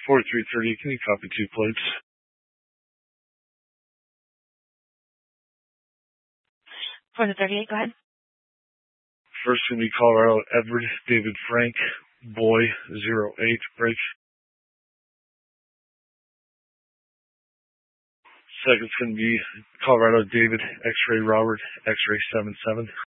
4330, can you copy 2 plates? For the 38, go ahead. First going to be Colorado Edward David Frank, boy 08, break. Second's going to be Colorado David X-Ray Robert, X-Ray 77.